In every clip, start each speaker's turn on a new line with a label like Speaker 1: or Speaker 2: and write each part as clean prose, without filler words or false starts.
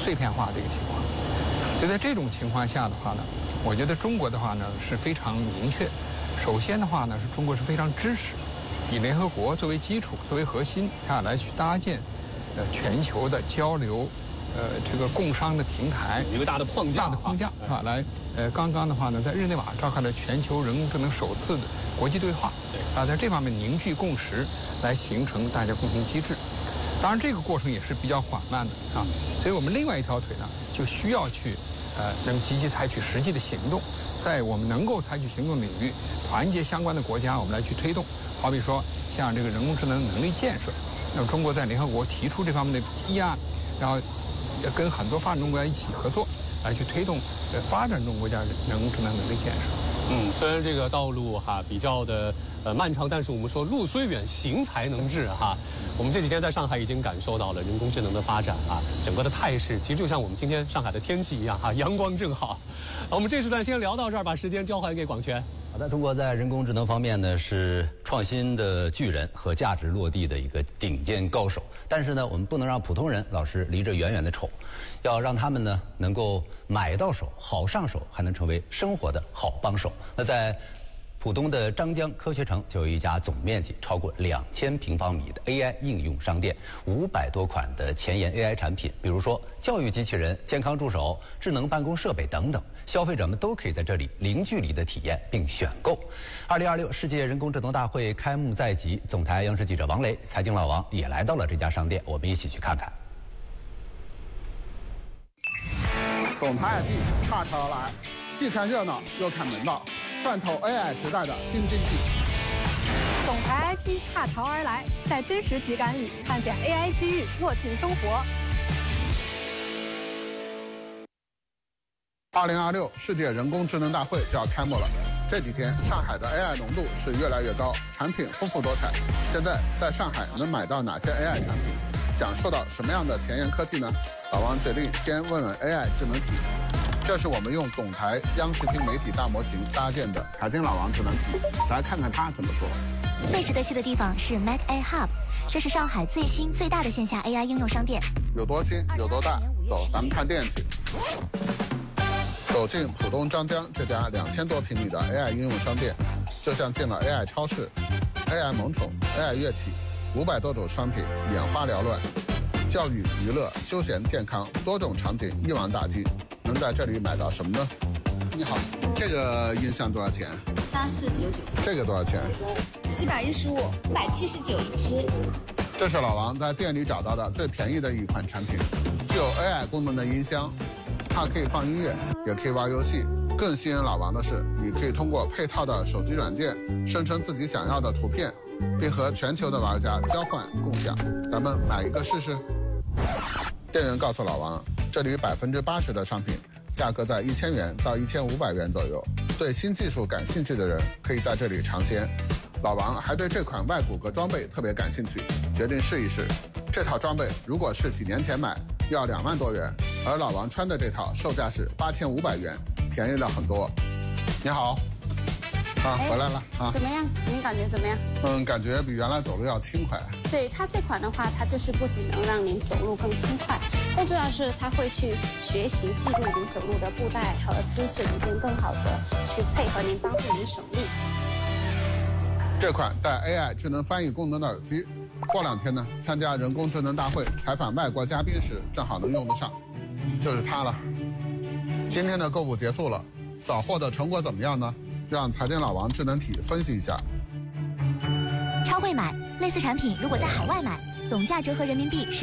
Speaker 1: 碎片化的一个情况。所以在这种情况下的话呢，我觉得中国的话呢是非常明确。首先的话呢，是中国是非常支持以联合国作为基础、作为核心来去搭建全球的交流。这个共商的平台，
Speaker 2: 一个大的框架，
Speaker 1: 是吧？来，刚刚的话呢，在日内瓦召开了全球人工智能首次的国际对话，在这方面凝聚共识，来形成大家共同机制。当然，这个过程也是比较缓慢的啊，所以我们另外一条腿呢，就需要去能积极采取实际的行动，在我们能够采取行动领域，团结相关的国家，我们来去推动。好比说，像这个人工智能能力建设，那么中国在联合国提出这方面的议案，然后。跟很多发展中国家一起合作，来去推动发展中国家人工智能能力建设。
Speaker 2: 虽然这个道路比较的漫长，但是我们说路虽远，行才能至哈。我们这几天在上海已经感受到了人工智能的发展整个的态势其实就像我们今天上海的天气一样阳光正好。我们这时段先聊到这儿，把时间交还给广权。
Speaker 3: 好的，中国在人工智能方面呢是创新的巨人和价值落地的一个顶尖高手，但是呢，我们不能让普通人老是离着远远的瞅，要让他们呢能够买到手，好上手，还能成为生活的好帮手。那在浦东的张江科学城就有一家总面积超过2000平方米的 AI 应用商店，500多款的前沿 AI 产品，比如说教育机器人、健康助手、智能办公设备等等，消费者们都可以在这里零距离的体验并选购。2026世界人工智能大会开幕在即，总台央视记者王雷、财经老王也来到了这家商店，我们一起去看看。
Speaker 4: 总台 IP 踏潮来，既看热闹又看门道，饭透 AI 时代的新经济。
Speaker 5: 总台 IP 踏潮而来，在真实体感里看见 AI 机遇握进生活。
Speaker 4: 2026世界人工智能大会就要开幕了，这几天上海的 AI 浓度是越来越高，产品丰富多彩。现在在上海能买到哪些 AI 产品？享受到什么样的前沿科技呢？老王决定先问问 AI 智能体。这是我们用总台央视听媒体大模型搭建的财经老王智能体，来看看他怎么说。
Speaker 6: 最值得去的地方是 Mac AI Hub， 这是上海最新最大的线下 AI 应用商店。
Speaker 4: 有多新有多大？走，咱们看店去。走进浦东张江这家2000多平米的 AI 应用商店，就像进了 AI 超市。AI 萌宠、AI 乐器，500多种商品眼花缭乱，教育、娱乐、休闲、健康多种场景一网打尽。能在这里买到什么呢？你好，这个音箱多少钱
Speaker 7: ？3499。
Speaker 4: 这个多少钱
Speaker 7: ？715，579一只。
Speaker 4: 这是老王在店里找到的最便宜的一款产品，具有 AI 功能的音箱，它可以放音乐，也可以玩游戏。更吸引老王的是，你可以通过配套的手机软件生成自己想要的图片，并和全球的玩家交换共享。咱们买一个试试。店员告诉老王，这里80%的商品价格在1000元到1500元左右，对新技术感兴趣的人可以在这里尝鲜。老王还对这款外骨骼装备特别感兴趣，决定试一试。这套装备如果是几年前买，要2万多元，而老王穿的这套售价是8500元，便宜了很多。你好，回来了
Speaker 7: 怎么样？您感觉怎么样？
Speaker 4: 感觉比原来走路要轻快。
Speaker 7: 对，它这款的话，它就是不仅能让您走路更轻快，更重要是它会去学习记录您走路的步态和姿势，以便更好的去配合您，帮助您省力。
Speaker 4: 这款带 AI 智能翻译功能的耳机，过2天呢，参加人工智能大会采访外国嘉宾时，正好能用得上，就是它了。今天的购物结束了，扫货的成果怎么样呢？让财经老王智能体分析一下。
Speaker 6: 超会买，类似产品如果在海外买，总价折合人民币是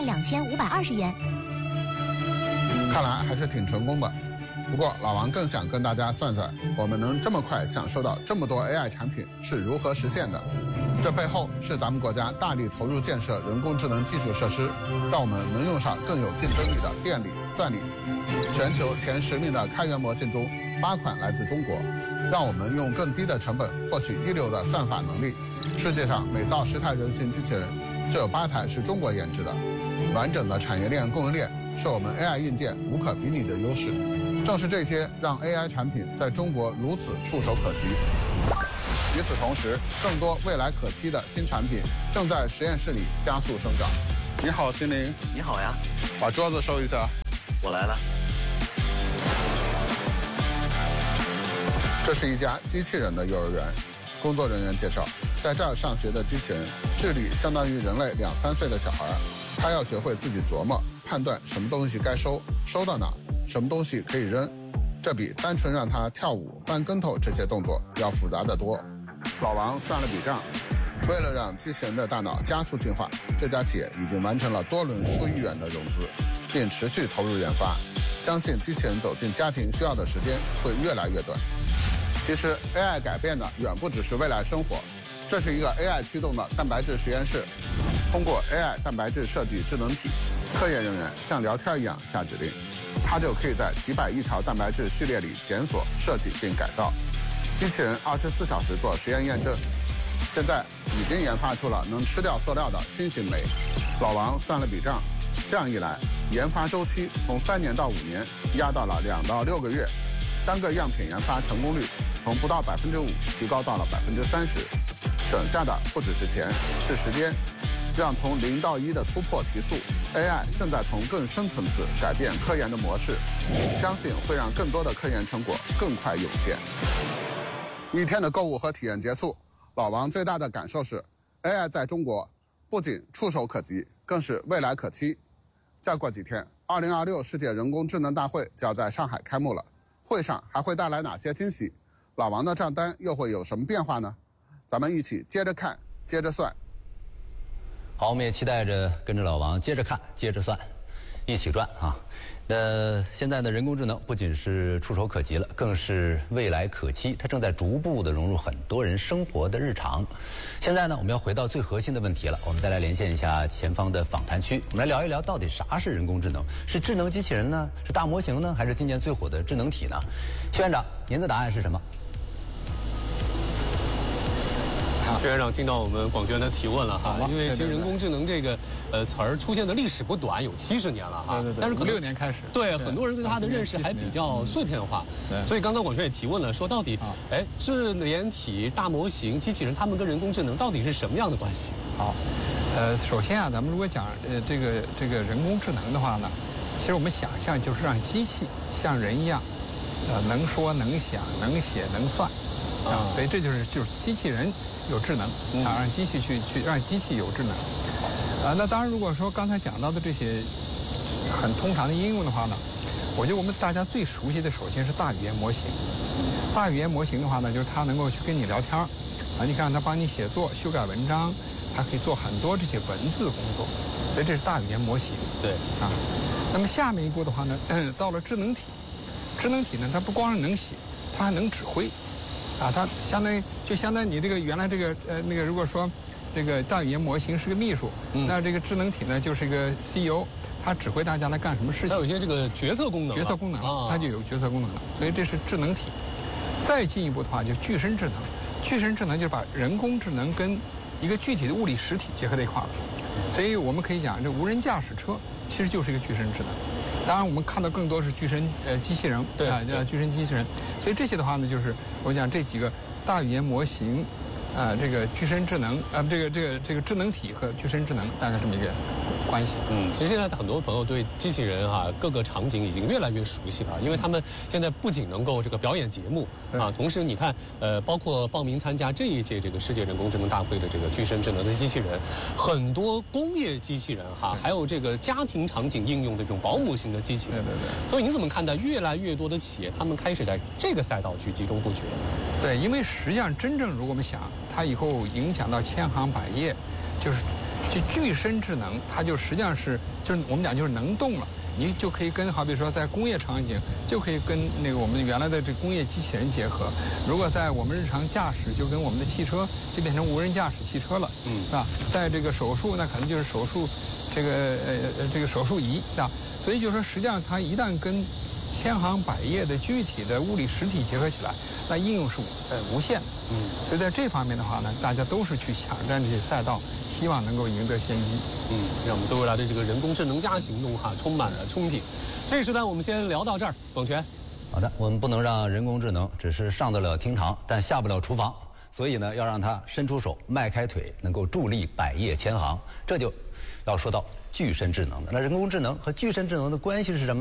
Speaker 6: 22520元。
Speaker 4: 看来还是挺成功的。不过老王更想跟大家算算，我们能这么快享受到这么多 AI 产品是如何实现的？这背后是咱们国家大力投入建设人工智能基础设施，让我们能用上更有竞争力的电力、算力。全球前10名的开源模型中，8款来自中国，让我们用更低的成本获取一流的算法能力。世界上每造10台人形机器人，就有8台是中国研制的。完整的产业链供应链是我们 AI 硬件无可比拟的优势。正是这些让 AI 产品在中国如此触手可及。与此同时，更多未来可期的新产品正在实验室里加速生长。你好，心灵。
Speaker 8: 你好呀。
Speaker 4: 把桌子收一下。
Speaker 8: 我来了。
Speaker 4: 这是一家机器人的幼儿园，工作人员介绍，在这儿上学的机器人智力相当于人类2、3岁的小孩，他要学会自己琢磨、判断什么东西该收到哪，什么东西可以扔，这比单纯让他跳舞、翻跟头这些动作要复杂得多。老王算了笔账，为了让机器人的大脑加速进化，这家企业已经完成了多轮数亿元的融资，并持续投入研发，相信机器人走进家庭需要的时间会越来越短。其实 AI 改变的远不只是未来生活，这是一个 AI 驱动的蛋白质实验室。通过 AI 蛋白质设计智能体，科研人员像聊天一样下指令，它就可以在几百亿条蛋白质序列里检索、设计并改造。机器人24小时做实验验证，现在已经研发出了能吃掉塑料的新型酶。老王算了笔账，这样一来，研发周期从3年到5年压到了2到6个月，单个样品研发成功率从不到5%提高到了30%，省下的不只是钱，是时间，让从0到1的突破提速。AI 正在从更深层次改变科研的模式，相信会让更多的科研成果更快涌现。一天的购物和体验结束，老王最大的感受是 ，AI 在中国不仅触手可及，更是未来可期。再过几天，2026世界人工智能大会就要在上海开幕了，会上还会带来哪些惊喜？老王的账单又会有什么变化呢？咱们一起接着看，接着算。
Speaker 3: 好，我们也期待着跟着老王接着看，接着算，一起赚啊！现在呢，人工智能不仅是触手可及了，更是未来可期，它正在逐步的融入很多人生活的日常。现在呢，我们要回到最核心的问题了，我们再来连线一下前方的访谈区，我们来聊一聊到底啥是人工智能？是智能机器人呢？是大模型呢？还是今年最火的智能体呢？薛院长，您的答案是什么？
Speaker 2: 薛院长听到我们广学员的提问了哈，因为其实人工智能这个词儿出现的历史不短，有70年了哈。
Speaker 1: 对，
Speaker 2: 但是
Speaker 1: 56年开始。
Speaker 2: 对，很多人对它的认识还比较碎片化。对。所以刚刚广学也提问了，说到底，智联体、大模型、机器人，它们跟人工智能到底是什么样的关系？
Speaker 1: 好，首先啊，咱们如果讲这个人工智能的话呢，其实我们想象就是让机器像人一样，能说能想能写能算，所以这就是机器人有智能啊，让机器让机器有智能。那当然，如果说刚才讲到的这些很通常的应用的话呢，我觉得我们大家最熟悉的首先是大语言模型。大语言模型的话呢，就是它能够去跟你聊天啊，你看它帮你写作、修改文章，它可以做很多这些文字工作，所以这是大语言模型。
Speaker 2: 对
Speaker 1: 啊，那么下面一步的话呢，到了智能体。智能体呢，它不光是能写，它还能指挥。啊，它相当于你这个原来这个如果说这个大语言模型是个秘书，那这个智能体呢就是一个 CEO， 它指挥大家来干什么事情。
Speaker 2: 它有一些这个决策功能。决策功能
Speaker 1: 了，它就有决策功能了。所以这是智能体。再进一步的话，就具身智能。具身智能就是把人工智能跟一个具体的物理实体结合在一块儿了。所以我们可以讲，这无人驾驶车其实就是一个具身智能。当然，我们看到更多是具身机器人，对啊，叫具身机器人。所以这些的话呢，就是我讲这几个大语言模型，这个具身智能，这个智能体和具身智能大概这么一个关系。
Speaker 2: 其实现在很多朋友对机器人各个场景已经越来越熟悉了，因为他们现在不仅能够这个表演节目同时你看包括报名参加这一届这个世界人工智能大会的这个具身智能的机器人，很多工业机器人还有这个家庭场景应用的这种保姆型的机器人。对。所以您怎么看待越来越多的企业他们开始在这个赛道去集中布局了？
Speaker 1: 对，因为实际上真正如果我们想，它以后影响到千行百业，就具身智能，它就实际上是就是我们讲就是能动了，你就可以跟好比说在工业场景就可以跟那个我们原来的这工业机器人结合，如果在我们日常驾驶就跟我们的汽车就变成无人驾驶汽车了，是吧？在这个手术那可能就是手术这个手术仪啊，所以就是说实际上它一旦跟千行百业的具体的物理实体结合起来，那应用是无限的。所以在这方面的话呢，大家都是去抢占这些赛道，希望能够赢得先机。
Speaker 2: 让我们对未来的这个人工智能加行动充满了憧憬。这个时段我们先聊到这儿，广泉。
Speaker 3: 好的，我们不能让人工智能只是上得了厅堂，但下不了厨房，所以呢，要让它伸出手、迈开腿，能够助力百业千行。这就要说到具身智能了。那人工智能和具身智能的关系是什么呢？